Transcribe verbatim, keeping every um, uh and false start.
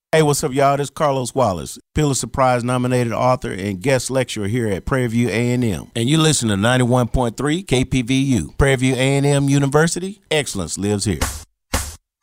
Hey, what's up, y'all? This is Carlos Wallace, Pulitzer Prize nominated author and guest lecturer here at Prairie View A and M. And you listen to ninety-one point three K P V U. Prairie View A and M University, excellence lives here.